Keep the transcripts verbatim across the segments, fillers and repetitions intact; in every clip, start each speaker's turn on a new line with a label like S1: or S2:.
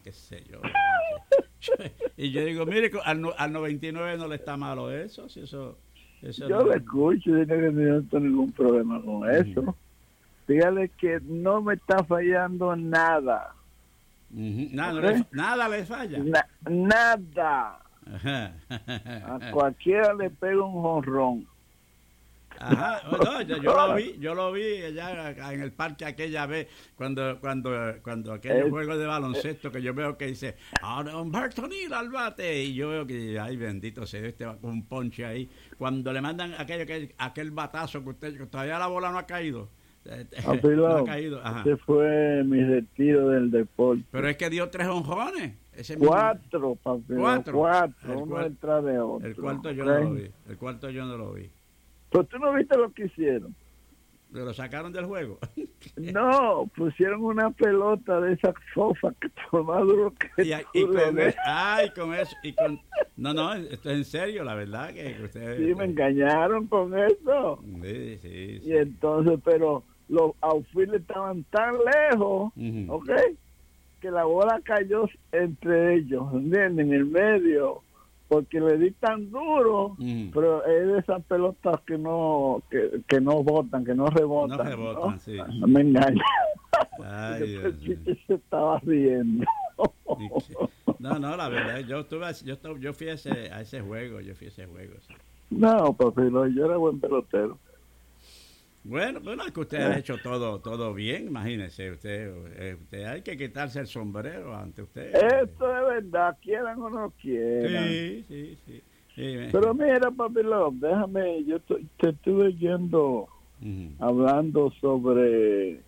S1: qué sé yo. Y yo digo, mire, al, al noventa y nueve no le está malo eso, si eso, eso
S2: yo
S1: no...
S2: lo escucho, dice que no tengo ningún problema con uh-huh. eso. Dígale que no me está fallando nada.
S1: Uh-huh. Nada, ¿okay? no le, nada le falla.
S2: Na, nada. A cualquiera le pega un jonrón.
S1: Ajá, no, yo, yo lo vi, yo lo vi allá en el parque aquella vez cuando cuando cuando aquellos el, juegos de baloncesto que yo veo que dice ahora Humberto Nila al bate y yo veo que ay bendito sea este con un ponche ahí cuando le mandan aquello que aquel batazo que usted que todavía la bola no ha caído.
S2: Apilado, no ha caído. Ajá. Ese fue mi retiro del deporte.
S1: Pero es que dio tres honrones. Ese
S2: cuatro, papi.
S1: Cuatro.
S2: Cuatro,
S1: el
S2: uno
S1: cual,
S2: detrás de otro.
S1: El cuarto yo
S2: ¿okay?
S1: no lo vi. El cuarto yo no lo vi.
S2: Pero tú no viste lo que hicieron.
S1: ¿Lo sacaron del juego?
S2: No, pusieron una pelota de esas sofas que por más duro que
S1: y, y con eso, ay, con eso y con no, no, esto es en serio, la verdad que ustedes
S2: sí me engañaron con eso.
S1: Sí, sí, sí.
S2: Y entonces, pero los outfielders estaban tan lejos, uh-huh. ¿ok? Que la bola cayó entre ellos, ¿entiendes? En el medio. Porque le di tan duro, mm. pero es de esas pelotas que no que, que no botan, que no rebotan.
S1: No rebotan, ¿no? Sí.
S2: No me engañes.
S1: Ay,
S2: el chico se estaba riendo.
S1: No, no, la verdad, yo estuve, yo estuve, yo fui a ese, a ese juego, yo fui a ese juego. Sí.
S2: No, papi, no, yo era buen pelotero.
S1: Bueno, bueno, es que usted ha hecho todo todo bien, imagínese, usted, usted hay que quitarse el sombrero ante usted.
S2: Esto es verdad, quieran o no quieran.
S1: Sí, sí, sí. sí
S2: Pero mira, papilón, déjame, yo te, te estuve yendo uh-huh. hablando sobre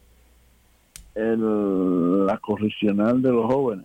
S2: el, la correccional de los jóvenes.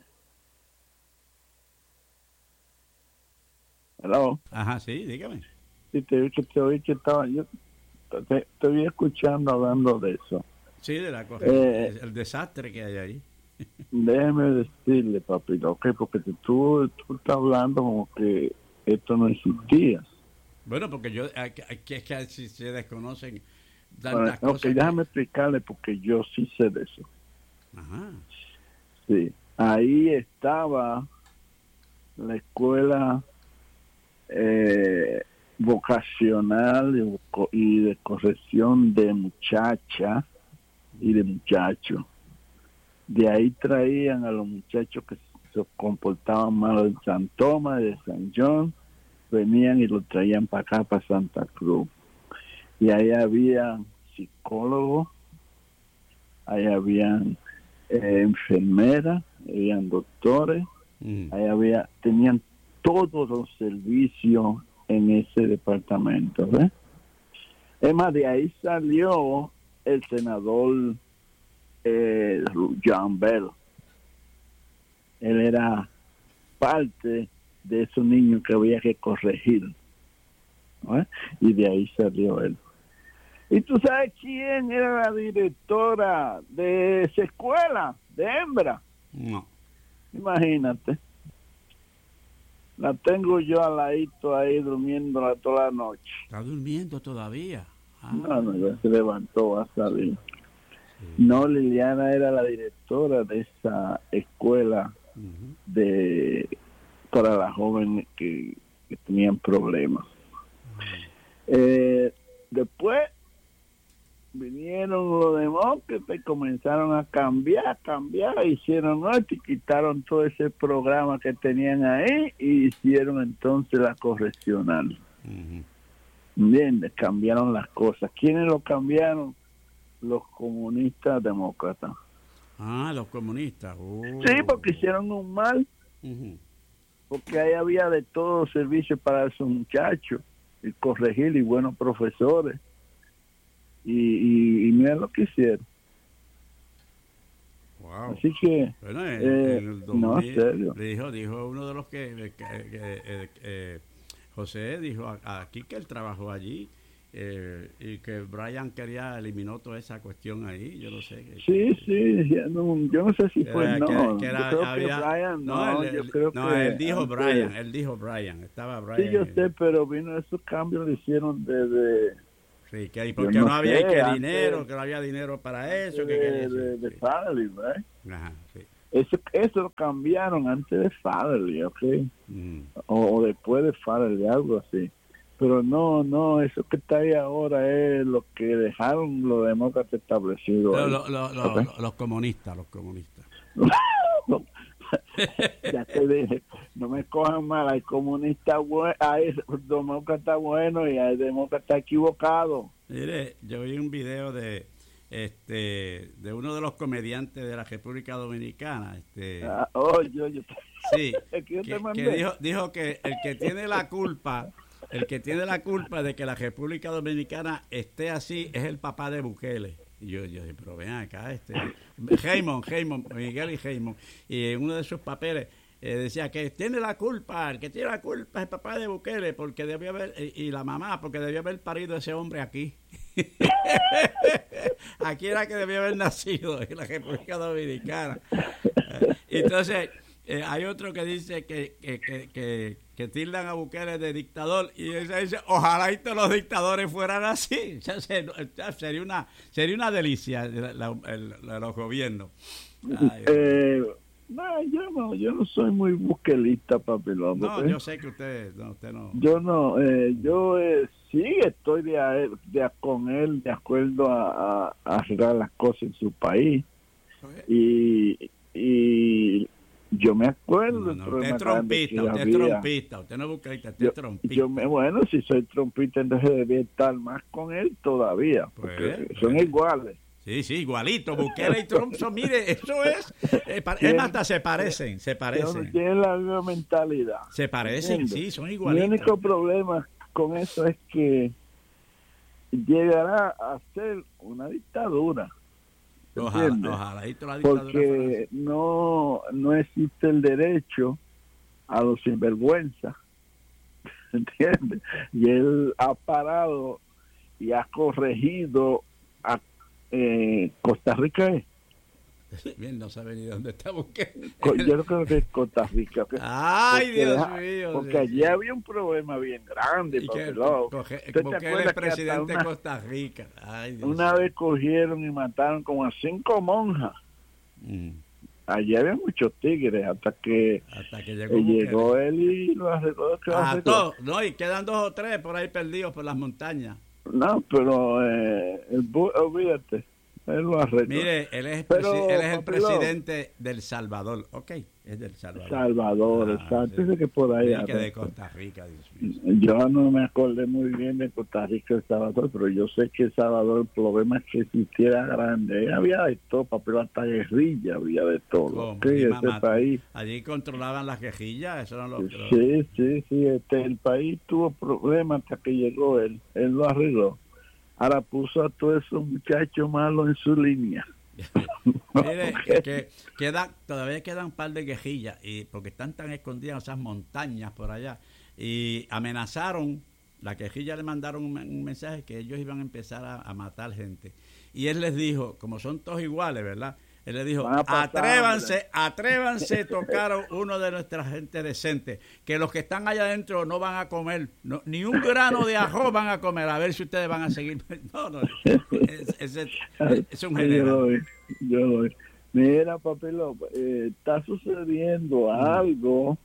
S2: ¿Hello?
S1: Ajá, sí, dígame.
S2: Sí, te, te, te oí que estaba yo. Te, te voy escuchando hablando de eso.
S1: Sí, de la corrección, eh, el desastre que hay ahí.
S2: Déjeme decirle, papito, ok, porque tú, tú estás hablando como que esto no existía.
S1: Bueno, porque yo, aquí es que si se desconocen
S2: bueno,
S1: las cosas.
S2: Ok, que... déjame explicarle porque yo sí sé de eso.
S1: Ajá.
S2: Sí, ahí estaba la escuela eh, vocacional y de corrección de muchachas y de muchachos. De ahí traían a los muchachos que se comportaban mal en San Tomás, de San John, venían y los traían para acá, para Santa Cruz. Y ahí había psicólogos, ahí habían eh, enfermeras, habían doctores, mm. ahí había, tenían todos los servicios en ese departamento, ¿ves? Es más, de ahí salió el senador eh, John Bell. Él era parte de esos niños que había que corregir, ¿ves? Y de ahí salió él. ¿Y tú sabes quién era la directora de esa escuela, de hembra?
S1: No.
S2: Imagínate. La tengo yo al ladito ahí durmiéndola toda la noche.
S1: ¿Está durmiendo todavía?
S2: Ah. No, no, ya se levantó, va a salir. Sí. No, Liliana era la directora de esa escuela uh-huh. de para las jóvenes que, que tenían problemas. Uh-huh. Eh, después vinieron los demócratas y comenzaron a cambiar, cambiar, hicieron esto y quitaron todo ese programa que tenían ahí y hicieron entonces la correccional. Uh-huh. Bien, cambiaron las cosas. ¿Quiénes lo cambiaron? Los comunistas demócratas.
S1: Ah, los comunistas. Uh.
S2: Sí, porque hicieron un mal. Uh-huh. Porque ahí había de todos servicios para esos muchachos y corregir y buenos profesores. Y, y, y mira lo que hicieron.
S1: Wow.
S2: Así que
S1: bueno, en,
S2: eh,
S1: en el dos mil,
S2: no, serio.
S1: Dijo, dijo uno de los que, que, que, que eh, eh, José dijo aquí que él trabajó allí eh, y que Brian quería eliminó toda esa cuestión ahí. Yo no sé. Que,
S2: sí, sí, no, yo no sé si fue
S1: era,
S2: no.
S1: Que, que era,
S2: yo creo
S1: había,
S2: que Brian no.
S1: no, él,
S2: yo creo
S1: no,
S2: que
S1: él dijo
S2: antes,
S1: Brian, él dijo Brian, estaba Brian.
S2: Sí, yo sé, pero vino esos cambios lo hicieron desde.
S1: Sí, que porque no, no había sé, que dinero, que no había dinero para eso.
S2: De,
S1: que, que
S2: de, de
S1: sí.
S2: family, right?
S1: Ajá, sí.
S2: Eso, eso lo cambiaron antes de Farley, ¿ok? Mm. O, o después de Farley, algo así. Pero no, no, eso que está ahí ahora es lo que dejaron los demócratas establecidos.
S1: Lo, lo, lo, lo, ¿okay? Los comunistas, los comunistas.
S2: Ya te dije, no me cojan mal, hay comunistas buenos, hay demócratas buenos y hay demócratas equivocados.
S1: Mire, yo vi un video de este de uno de los comediantes de la República Dominicana, este
S2: ah, oh, yo, yo,
S1: sí, que, que dijo, dijo que el que tiene la culpa, el que tiene la culpa de que la República Dominicana esté así es el papá de Bukele. Y yo, yo dije, pero ven acá, este Raymond, Raymond, Miguel y Raymond, y en uno de sus papeles eh, decía que tiene la culpa, el que tiene la culpa es el papá de Bukele, porque debió haber, y, y la mamá, porque debió haber parido ese hombre aquí. Aquí era que debió haber nacido, en la República Dominicana. Entonces, eh, hay otro que dice que, que, que, que, que tildan a Bukele de dictador, y ella dice, ojalá y todos los dictadores fueran así. Ya se, ya sería una sería una delicia la, la, el, la, los gobiernos.
S2: Ay, eh, no, yo no, yo no soy muy bukelista, papilón.
S1: No, ¿eh? Yo sé que usted no, usted no.
S2: Yo no, eh, yo eh, sí estoy de, de con él, de acuerdo a, a, a arreglar las cosas en su país. Y, y yo me acuerdo.
S1: No, no, usted es trompista, usted es trompista, usted no es bukelista, usted es trompista.
S2: Yo me, bueno, si soy trompista, entonces debía estar más con él todavía, porque pues, son pues. iguales.
S1: Sí, sí, igualito. Bukele y Trump son, mire, eso es. Eh, es más, hasta se parecen, se parecen.
S2: Tienen la misma mentalidad.
S1: Se parecen, ¿entiendes? Sí, son igualitos.
S2: Mi único problema con eso es que llegará a ser una dictadura.
S1: Ojalá, ojalá y toda la dictadura.
S2: Porque no, no existe el derecho a los sinvergüenza. ¿Entiendes? Y él ha parado y ha corregido a eh, Costa Rica. ¿eh?
S1: Bien, no sabe ni dónde está Bukele.
S2: Yo creo que es Costa Rica.
S1: Ay, porque, Dios mío.
S2: Porque sí, allí sí. había un problema bien grande.
S1: ¿Y que, coge, Bukele es presidente de Costa Rica. Ay, Dios
S2: una
S1: Dios.
S2: vez cogieron y mataron como a cinco monjas. Mm. Allí había muchos tigres hasta que,
S1: hasta que llegó,
S2: llegó él y lo arregló.
S1: Ah, todos, no, y quedan dos o tres por ahí perdidos por las montañas.
S2: No, pero eh, el, olvídate. Él lo arregló.
S1: Mire, él es, Pero, él es el presidente del Salvador, ok, es del Salvador.
S2: Salvador, ah, exacto, dice que por ahí.
S1: Que de Costa Rica, Dios mío.
S2: Yo no me acordé muy bien de Costa Rica, El Salvador, pero yo sé que El Salvador, el problema es que existiera grande, había de todo, pero hasta guerrilla había de todo. Okay, ese mamá, país.
S1: Allí controlaban las guerrillas, eso no lo.
S2: Sí, sí, sí, este, el país tuvo problemas hasta que llegó él, él lo arregló. Ahora puso a todos esos muchachos malos en su línea.
S1: Mire, okay. que queda, todavía quedan un par de guerrillas, y porque están tan escondidas esas montañas por allá, y amenazaron, la guerrilla le mandaron un, un mensaje que ellos iban a empezar a, a matar gente. Y él les dijo, como son todos iguales, ¿verdad? Él le dijo, atrévanse, atrévanse a tocar a uno de nuestra gente decente, que los que están allá adentro no van a comer, no, ni un grano de arroz van a comer, a ver si ustedes van a seguir. No, no, es, es, es, es un general.
S2: Yo lo veo. Mira, papelo, eh, está sucediendo algo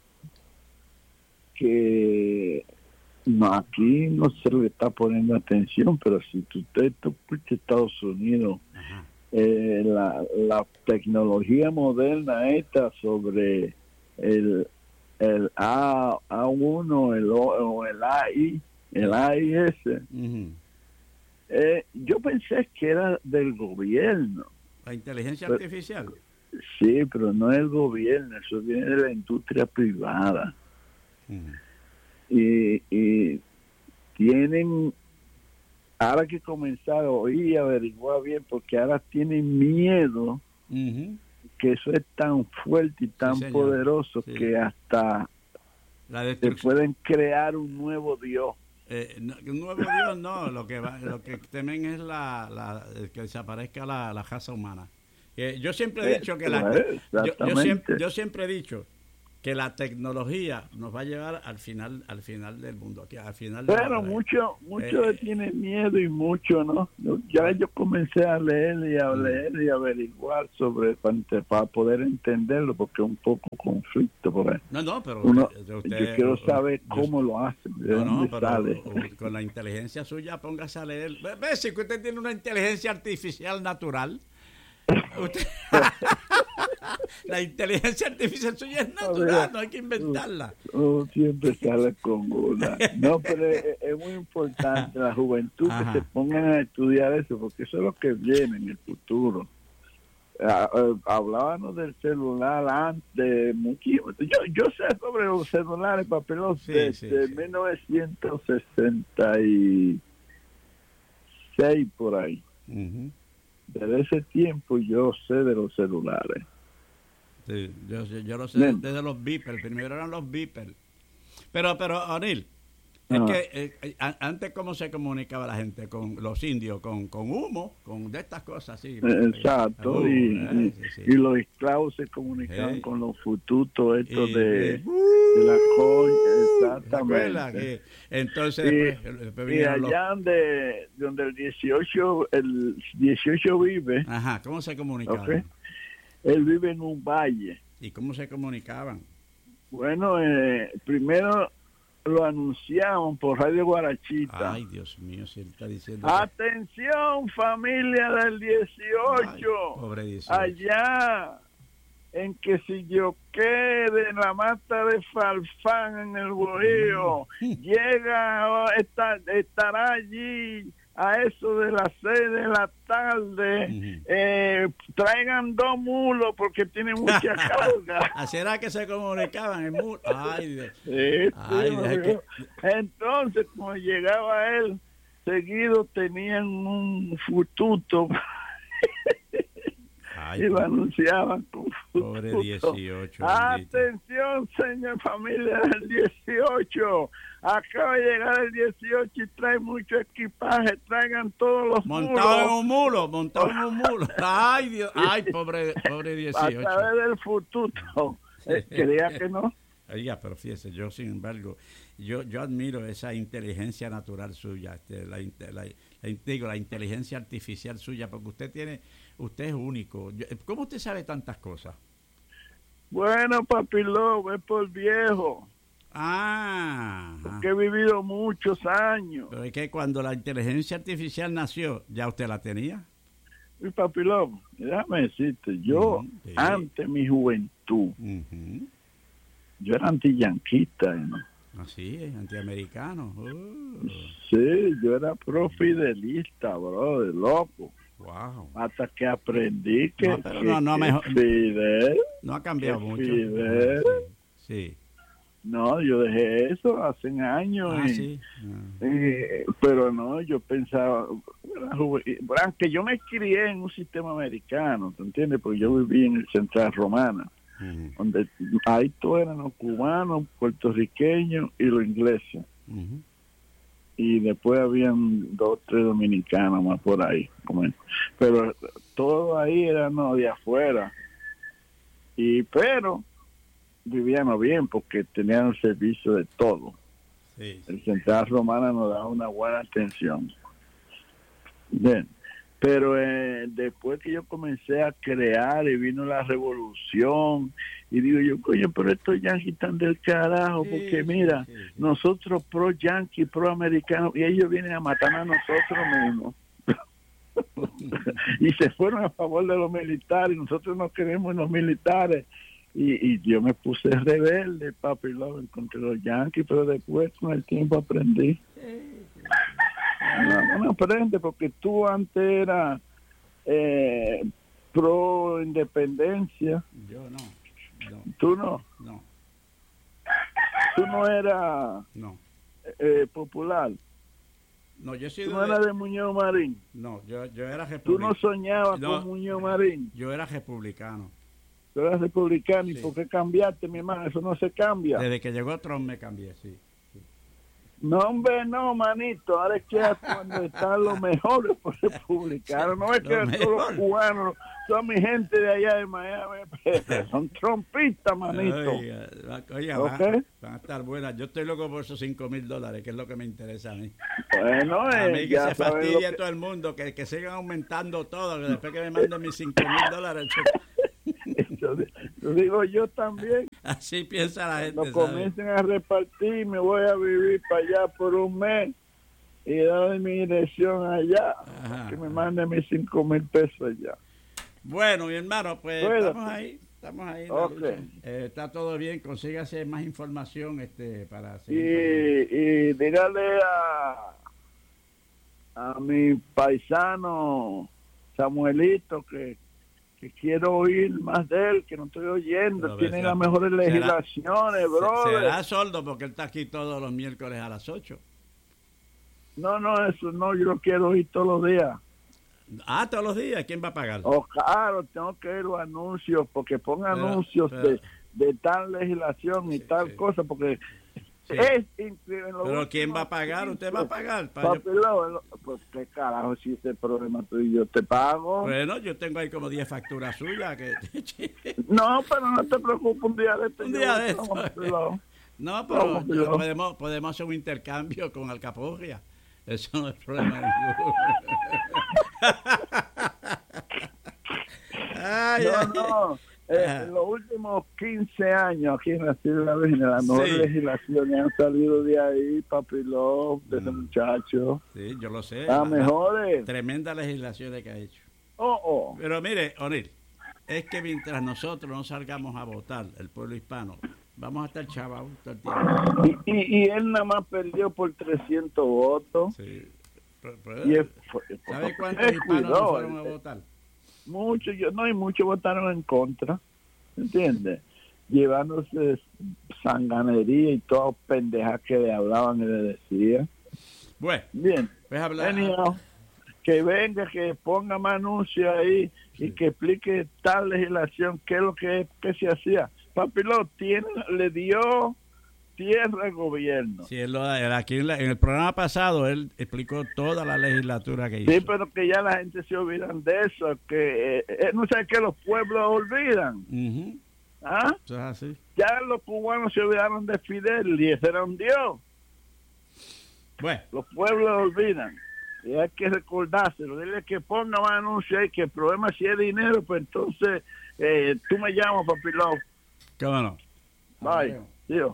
S2: que no, aquí no se le está poniendo atención, pero si usted escucha Estados Unidos, ajá. Eh, la, la tecnología moderna esta sobre el el A, A1 el, o el A I el A I S uh-huh. eh, yo pensé que era del gobierno,
S1: la inteligencia pero, artificial.
S2: Sí, pero no es el gobierno, eso viene de la industria privada. Uh-huh. y, y tienen ahora que comenzar a oír y averiguar bien, porque ahora tienen miedo uh-huh. que eso es tan fuerte y tan sí, poderoso sí. que hasta se pueden crear un nuevo Dios.
S1: Eh, no, un nuevo Dios no, lo que va, lo que temen es la, la que desaparezca la, la raza humana. Eh, yo siempre he dicho que la, yo, yo, siempre, yo siempre he dicho que la tecnología nos va a llevar al final al final del mundo, aquí, al final
S2: Pero
S1: de
S2: mucho mucho
S1: eh,
S2: le tiene miedo y mucho, ¿no? Yo- Ya yo comencé a leer y a
S1: Mm.
S2: leer y a averiguar sobre para, para poder entenderlo, porque es un poco conflicto por ahí.
S1: no, no, pero
S2: Uno,
S1: usted,
S2: yo
S1: usted-
S2: quiero
S1: u-
S2: saber
S1: yo-
S2: cómo lo hacen, de
S1: no, no,
S2: dónde
S1: pero
S2: sale.
S1: u- con la inteligencia suya póngase a leer. Ve, ve, si que usted tiene una inteligencia artificial natural. Usted- la inteligencia artificial suya es natural, no hay que inventarla.
S2: Uno siempre sale con una. No, pero es, es muy importante la juventud
S1: Ajá.
S2: que se pongan a estudiar eso, porque eso es lo que viene en el futuro. Ah, eh, hablábamos del celular antes, muchísimo. Yo, yo sé sobre los celulares, papelos,
S1: Sí,
S2: desde
S1: sí, sí.
S2: mil novecientos sesenta y seis por ahí.
S1: Ujú.
S2: Desde ese tiempo yo sé de los celulares.
S1: Sí, yo, yo, yo lo sé
S2: Bien.
S1: desde los beepers. Primero eran los beepers. Pero, pero, O'Neill, es
S2: Ajá.
S1: que eh, eh, a- antes, ¿cómo se comunicaba la gente? Con los indios, con, con humo, con de estas cosas así.
S2: Exacto,
S1: Uh,
S2: y,
S1: eh, sí, sí.
S2: y los esclavos se comunicaban
S1: Sí.
S2: con los fututos estos
S1: Y-
S2: de,
S1: y-
S2: de la coña,
S1: ¿Se acuerdan?
S2: exactamente.
S1: Que entonces,
S2: Y,
S1: después, después
S2: y
S1: vinieron los-
S2: allá donde, donde el dieciocho el dieciocho vive,
S1: Ajá, ¿cómo se comunicaban?
S2: ok, él vive en un valle.
S1: ¿Y cómo se comunicaban?
S2: Bueno, eh, primero lo anunciaban por Radio Guarachita.
S1: Ay, Dios mío, si él está diciendo... que-
S2: Atención, familia del dieciocho.
S1: Ay, pobre dieciocho.
S2: Allá en que si yo quede en la mata de Farfán en el Bohío, llega, está, estará allí a eso de las seis de la tarde,
S1: Ujú.
S2: eh, traigan dos mulos porque tienen mucha carga.
S1: ¿Así era que se comunicaban? En mu- Ay, Dios.
S2: Sí,
S1: Ay,
S2: sí,
S1: es
S2: amigo.
S1: que-
S2: Entonces, cuando llegaba él, seguido tenían un fututo
S1: Ay,
S2: y lo anunciaban con
S1: pobre
S2: fututo.
S1: dieciocho. bendito.
S2: Atención, señor familia del dieciocho. Acaba de llegar el dieciocho y trae mucho equipaje. Traigan todos los
S1: Montado en
S2: mulos
S1: un mulo, montado en un mulo. Ay, Dios. Ay, pobre, pobre
S2: a
S1: dieciocho.
S2: través del fututo. Eh, Quería que no.
S1: Oiga, pero fíjese, yo sin embargo, yo yo admiro esa inteligencia natural suya, este, la, inte- la, la, digo, la inteligencia artificial suya, porque usted tiene, usted es único. Yo- ¿Cómo usted sabe tantas cosas?
S2: Bueno, papi Lobo, es por viejo.
S1: Ah,
S2: Que he vivido muchos años.
S1: pero es que cuando la inteligencia artificial nació, ¿ya usted la tenía?
S2: Y papi Lobo, déjame decirte, yo,
S1: Ujú, sí.
S2: ante mi juventud,
S1: Ujú.
S2: yo era antiyanquista, ¿no?
S1: Así es, antiamericano. Oh,
S2: Sí, yo era profidelista, bro, de loco.
S1: wow.
S2: Hasta que aprendí que,
S1: No, pero
S2: que-
S1: no, no,
S2: que
S1: mejor-
S2: Fidel,
S1: No ha cambiado
S2: Qué
S1: mucho.
S2: Fidel.
S1: Sí.
S2: no, yo dejé eso hace años.
S1: Ah,
S2: y-
S1: sí. Ah.
S2: Eh, pero no, yo pensaba, la juve- aunque yo me crié en un sistema americano, ¿te entiendes? Porque yo viví en el Central Romana,
S1: Ujú,
S2: donde ahí todos eran los cubanos, puertorriqueños y los ingleses.
S1: ujú.
S2: Y después habían dos o tres dominicanos más por ahí. como- Pero todo ahí era no de afuera. Y pero vivíamos bien porque tenían el servicio de todo.
S1: Sí, sí.
S2: El Central Romana nos da una buena atención. Bien. Pero eh, después que yo comencé a crear y vino la revolución, y digo yo, coño, pero estos yanquis están del carajo,
S1: Sí,
S2: porque
S1: sí,
S2: mira,
S1: sí, sí.
S2: nosotros pro yanqui, pro americanos, y ellos vienen a matar a nosotros mismos. Y se fueron a favor de los militares, y nosotros no queremos los militares. Y, y yo me puse rebelde, papi, lo contra los yanquis, pero después con el tiempo aprendí. No, no aprende porque tú antes eras eh, pro independencia,
S1: Yo no. No,
S2: tú no,
S1: no,
S2: tú no eras
S1: no.
S2: eh, popular,
S1: No, yo soy
S2: tú
S1: de-
S2: no eras de Muñoz Marín,
S1: No, yo, yo era
S2: tú no
S1: republicano.
S2: soñabas
S1: No.
S2: con Muñoz Marín,
S1: Yo era republicano.
S2: tú eras republicano. ¿Y
S1: Sí.
S2: por qué cambiaste, mi hermano? Eso no se cambia.
S1: Desde que llegó Trump me cambié, sí. sí.
S2: No, hombre, no, manito. Ahora es que cuando están los mejores por republicanos. No es que todos los cubanos, toda mi gente de allá de Miami, son trompistas, manito.
S1: Oiga, oiga
S2: ¿Okay?
S1: van, van a estar buenas. Yo estoy loco por esos cinco mil dólares, que es lo que me interesa a mí.
S2: Bueno,
S1: a
S2: eh,
S1: mí que
S2: ya
S1: se fastidie
S2: que...
S1: todo el mundo, que, que sigan aumentando todo, que después que me manden mis cinco mil dólares.
S2: Yo, yo digo yo también.
S1: Así piensa la gente.
S2: Cuando comiencen a repartir, me voy a vivir para allá por un mes y dar mi dirección allá. Ajá. Que me manden mis cinco mil pesos allá.
S1: Bueno, mi hermano, pues Cuídate. estamos ahí. Estamos ahí.
S2: Okay.
S1: Eh, está todo bien. Consígase más información este, para
S2: seguir. Y, y dígale a, a mi paisano Samuelito que que quiero oír más de él, que no estoy oyendo. Pero tiene las mejores legislaciones, bro.
S1: Será sordo porque él está aquí todos los miércoles a las ocho.
S2: No, no, eso no, yo lo quiero oír todos los días.
S1: Ah, todos los días, ¿quién va a pagar?
S2: Oh, claro, tengo que ver los anuncios, porque pongan anuncios pero, de, de tal legislación y sí, tal sí. cosa, porque sí. es increíble.
S1: Pero ¿quién va a pagar? ¿Usted va a pagar?
S2: Para Papi, yo... lo, pues qué carajo, si ese problema tú y yo te pago.
S1: Bueno, yo tengo ahí como diez facturas suyas. que
S2: No, pero no te preocupes, un día de esto.
S1: Un día de esto. No, pero podemos, podemos hacer un intercambio con Alcaporria. Eso no es problema ninguno.
S2: Ay, no, ay. no. Eh, en los últimos quince años aquí en la Ciudad de la Virgen, las mejores sí. legislaciones han salido de ahí, Papi Love, de mm. ese muchacho.
S1: Sí, yo lo sé.
S2: Las mejores.
S1: Tremendas legislaciones que ha hecho.
S2: Oh, oh.
S1: Pero mire, O'Neill, es que mientras nosotros no salgamos a votar, el pueblo hispano, vamos a estar chavados todo el tiempo.
S2: Y, y, y él nada más perdió por trescientos votos.
S1: Sí. Pero, pero,
S2: y es,
S1: ¿sabe cuántos hispanos no fueron a votar?
S2: Muchos, yo no, y muchos votaron en contra, ¿entiendes? Llevándose sanganería y todas pendejas que le hablaban y le decían.
S1: Bueno,
S2: bien.
S1: Pues hablar.
S2: Anyhow, que venga, que ponga más anuncios ahí sí. y que explique tal legislación, qué es lo que, que se hacía. Papi lo tiene, le dio tierra al gobierno.
S1: Sí, él lo, él aquí en, la, en el programa pasado él explicó toda la legislatura que hizo.
S2: Sí, pero que ya la gente se olvidan de eso, que eh, no sé que los pueblos olvidan.
S1: Uh-huh.
S2: ¿Ah?
S1: Eso es así.
S2: Ya los cubanos se olvidaron de Fidel y ese era un Dios.
S1: Bueno.
S2: Los pueblos olvidan. Y hay que recordárselo. Dile que ponga más anuncios y que el problema si es dinero, pues entonces eh, tú me llamas, Papi Love.
S1: ¿Cómo no?
S2: Bye. Tío.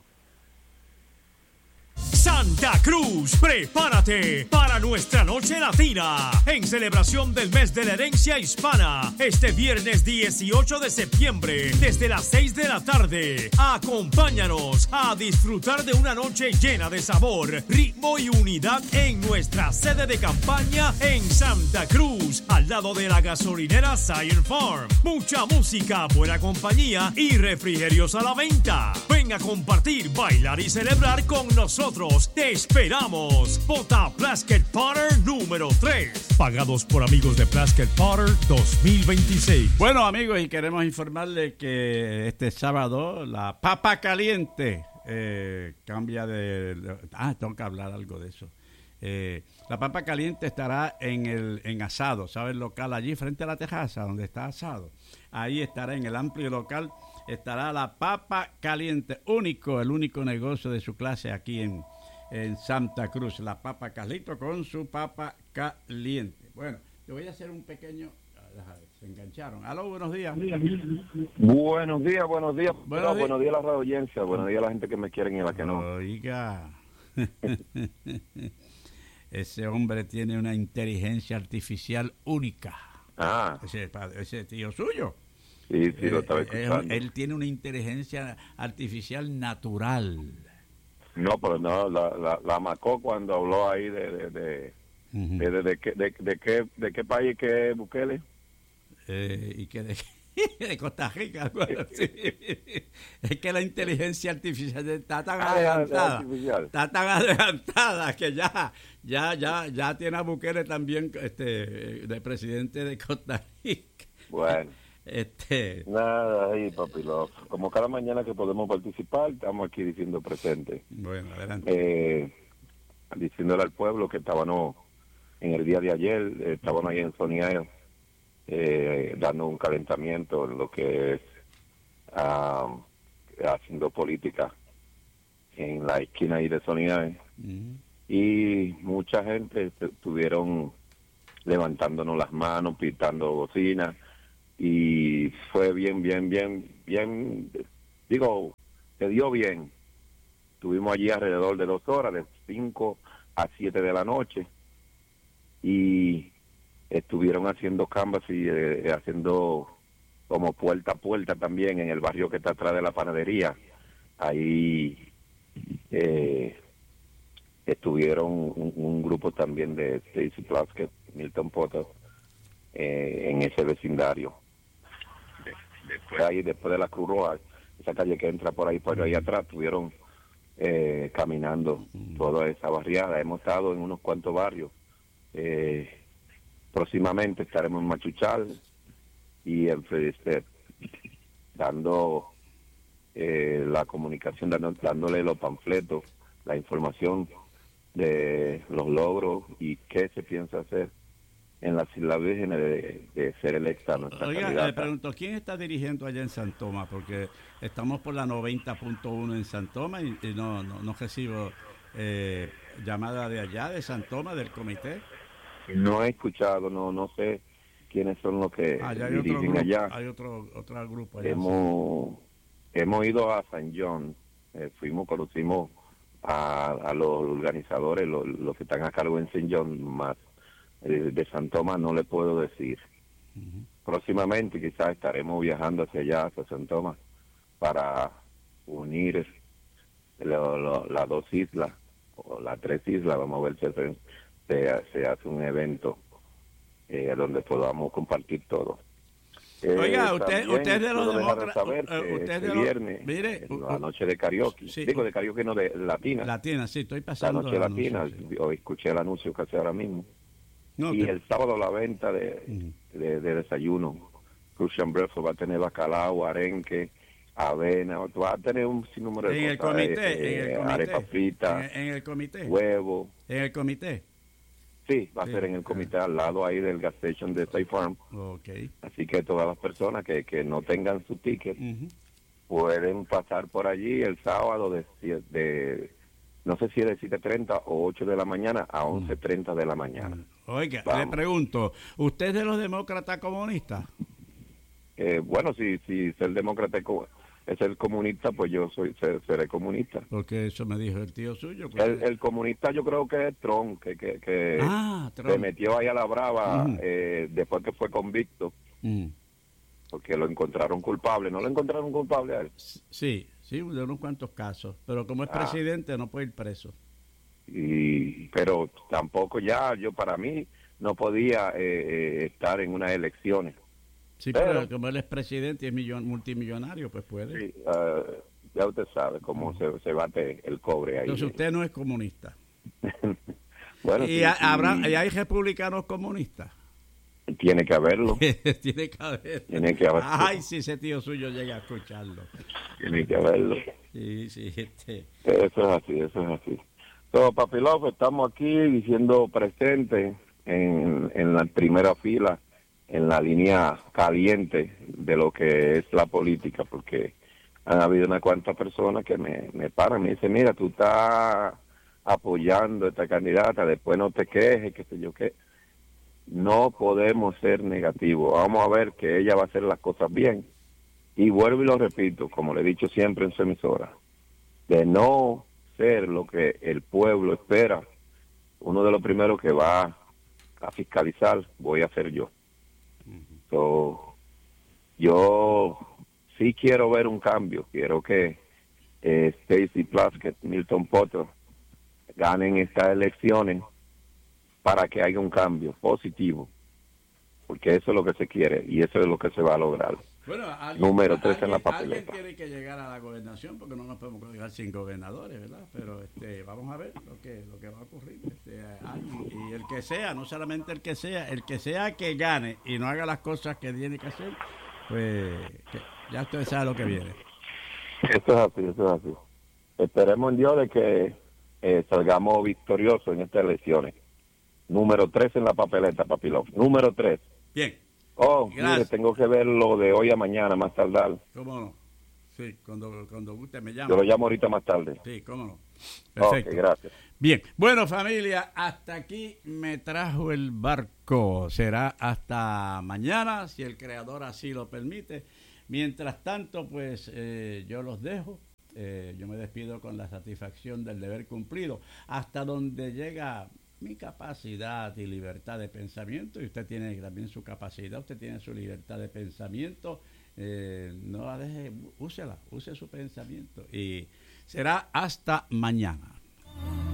S3: Santa Cruz, prepárate para nuestra noche latina en celebración del mes de la herencia hispana este viernes dieciocho de septiembre desde las seis de la tarde. Acompáñanos a disfrutar de una noche llena de sabor, ritmo y unidad en nuestra sede de campaña en Santa Cruz, al lado de la gasolinera Zion Farm. Mucha música, buena compañía y refrigerios a la venta. Ven a compartir, bailar y celebrar con nosotros. Te esperamos. Vota Plaskett Potter número tres. Pagados por amigos de Plaskett Potter dos mil veintiséis.
S1: Bueno, amigos, y queremos informarles que este sábado la papa caliente eh, cambia de, de... Ah, tengo que hablar algo de eso. Eh, la papa caliente estará en el en Asado, ¿sabes? El local allí frente a la tejaza donde está Asado. Ahí estará en el amplio local. Estará la papa caliente, único, el único negocio de su clase aquí en, en Santa Cruz. La papa Carlito con su papa caliente. Bueno, te voy a hacer un pequeño... Se engancharon. Aló, buenos días.
S4: Buenos días, buenos días.
S1: Buenos,
S4: no,
S1: días.
S4: buenos días a la audiencia, buenos días a la gente que me quieren y a la que no.
S1: Oiga. Ese hombre tiene una inteligencia artificial única.
S4: Ah.
S1: Ese, ese tío suyo.
S4: Sí, sí, lo estaba escuchando.
S1: Él, él tiene una inteligencia artificial natural.
S4: No, pero no, la, la, la macó cuando habló ahí de de de, uh-huh. de, de, de, de, de, de, qué, de qué país que es Bukele.
S1: Eh, y que de, de Costa Rica. Bueno, sí. Es que la inteligencia artificial está tan ah, adelantada, está tan adelantada que ya, ya, ya, ya tiene a Bukele también este, de presidente de Costa Rica.
S4: Bueno.
S1: Este...
S4: Nada, ahí, papi, lo, como cada mañana que podemos participar, estamos aquí diciendo presente.
S1: Bueno, adelante.
S4: Eh, diciéndole al pueblo que estábamos en el día de ayer, eh, estábamos ahí en Soniayo, eh, dando un calentamiento en lo que es um, haciendo política en la esquina ahí de Soniayo. Uh-huh. Y mucha gente estuvieron levantándonos las manos, pitando bocinas, y fue bien, bien, bien, bien, digo, se dio bien. Estuvimos allí alrededor de dos horas, de cinco a siete de la noche, y estuvieron haciendo canvas y eh, haciendo como puerta a puerta también en el barrio que está atrás de la panadería. Ahí eh, estuvieron un, un grupo también de Stacy Plaskett, Milton Potter, eh, en ese vecindario. De, después ahí, después de la Cruz Roja, esa calle que entra por ahí, por ahí atrás, estuvieron eh, caminando toda esa barriada. Hemos estado en unos cuantos barrios. Eh, próximamente estaremos en Machuchal y en Frederick, dando eh, la comunicación, dando, dándole los panfletos, la información de los logros y qué se piensa hacer en las Islas Vírgenes de, de ser electa nuestra
S1: Oiga,
S4: candidata.
S1: le pregunto, ¿quién está dirigiendo allá en San Tomás? Porque estamos por la noventa punto uno en San Tomás y, y no, no, no recibo eh, llamada de allá, de San Tomás, del comité.
S4: No he escuchado, no no sé quiénes son los que
S1: ah, hay
S4: dirigen
S1: otro grupo,
S4: allá.
S1: Hay otro, otro grupo allá.
S4: Hemos, hemos ido a San John, eh, fuimos, conocimos a, a los organizadores, los, los que están a cargo en San John, más eh, de San Tomás no le puedo decir. Uh-huh. Próximamente quizás estaremos viajando hacia allá, hacia San Tomás, para unir lo, lo, las dos islas, o las tres islas, vamos a ver si se, se, se hace un evento eh, donde podamos compartir todo. Eh,
S1: Oiga, usted, usted de los demócratas,
S4: usted
S1: usted
S4: de
S1: de
S4: los, viernes,
S1: mire,
S4: la noche de karaoke,
S1: sí,
S4: digo de karaoke no de latina,
S1: latina, sí, estoy pasando
S4: la noche latina,
S1: anuncio, sí.
S4: Hoy escuché el anuncio que hace ahora mismo, no, y
S1: que...
S4: el sábado la venta de, uh-huh. de, de desayuno, Crucian Breakfast va a tener bacalao, arenque, avena, va a tener un sinnúmero de
S1: en
S4: cosas,
S1: el comité,
S4: eh,
S1: en el comité,
S4: arepa frita,
S1: en, en el comité,
S4: huevo,
S1: en el comité.
S4: Sí, va a
S1: sí,
S4: ser en el comité,
S1: ah.
S4: al lado ahí del gas station de State Farm.
S1: Okay.
S4: Así que todas las personas que, que no tengan su ticket uh-huh. pueden pasar por allí el sábado de, de no sé si es de siete treinta o ocho de la mañana a once treinta de la mañana.
S1: Oiga,
S4: Vamos.
S1: Le pregunto, ¿usted es de los demócratas comunistas?
S4: Eh, bueno, si, si ser demócrata es el comunista, pues yo soy seré comunista.
S1: Porque eso me dijo el tío suyo.
S4: Pues. El, el comunista yo creo que es Trump, que, que, que
S1: ah, Trump.
S4: se metió ahí a la brava
S1: mm.
S4: eh, después que fue convicto, mm. porque lo encontraron culpable. ¿No lo encontraron culpable a él?
S1: Sí, sí, de unos cuantos casos. Pero como es ah. presidente no puede ir preso.
S4: Y Pero tampoco ya, yo para mí, no podía eh, eh, estar en unas elecciones.
S1: Sí, pero, pero como él es presidente y es millon, multimillonario, pues puede.
S4: Sí, uh, ya usted sabe cómo mm. se, se bate el cobre ahí.
S1: Entonces usted no es comunista.
S4: Bueno,
S1: ¿Y,
S4: sí,
S1: habrá,
S4: sí.
S1: ¿Y hay republicanos comunistas?
S4: Tiene que haberlo.
S1: Tiene que haberlo.
S4: Tiene que haberlo.
S1: Ay, si ese tío suyo llega a escucharlo.
S4: Tiene que haberlo.
S1: Sí, sí. Este.
S4: Eso es así, eso es así. So, Papi Love, estamos aquí diciendo presente en, en la primera fila, en la línea caliente de lo que es la política, porque han habido unas cuantas personas que me, me paran, me dicen, mira, tú estás apoyando a esta candidata, después no te quejes, qué sé yo qué. No podemos ser negativos, vamos a ver que ella va a hacer las cosas bien. Y vuelvo y lo repito, como le he dicho siempre en su emisora, de no ser lo que el pueblo espera, uno de los primeros que va a fiscalizar voy a ser yo. So, yo sí quiero ver un cambio, quiero que eh, Stacy Plaskett, Milton Potter ganen estas elecciones para que haya un cambio positivo, porque eso es lo que se quiere y eso es lo que se va a lograr.
S1: Bueno, alguien,
S4: número tres
S1: alguien,
S4: en la papeleta.
S1: Alguien tiene que llegar a la gobernación porque no nos podemos quedar sin gobernadores, ¿verdad? Pero este, vamos a ver lo que lo que va a ocurrir. Este, alguien, y el que sea, no solamente el que sea, el que sea que gane y no haga las cosas que tiene que hacer, pues que ya usted sabe lo que viene.
S4: Eso es así, eso es así. Esperemos en Dios de que eh, salgamos victoriosos en estas elecciones. Número tres en la papeleta, Papilov. Número tres.
S1: Bien.
S4: Oh,
S1: Gracias.
S4: mire, tengo que ver lo de hoy a mañana, más tardar.
S1: ¿Cómo no? Sí, cuando, cuando usted me llama.
S4: Yo lo llamo ahorita más tarde.
S1: Sí, cómo no. Perfecto.
S4: Ok, gracias.
S1: Bien, bueno familia, hasta aquí me trajo el barco. Será hasta mañana, si el creador así lo permite. Mientras tanto, pues eh, yo los dejo. Eh, yo me despido con la satisfacción del deber cumplido. Hasta donde llega mi capacidad y libertad de pensamiento, y usted tiene también su capacidad, usted tiene su libertad de pensamiento. Eh, no la deje, úsela, use su pensamiento. Y será hasta mañana.